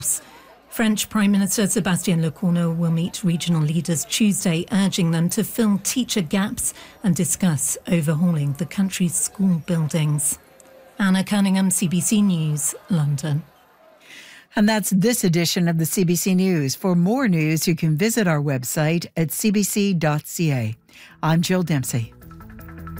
French Prime Minister Sébastien Lecornu will meet regional leaders Tuesday, urging them to fill teacher gaps and discuss overhauling the country's school buildings. Anna Cunningham, CBC News, London. And that's this edition of the CBC News. For more news, you can visit our website at cbc.ca. I'm Jill Dempsey.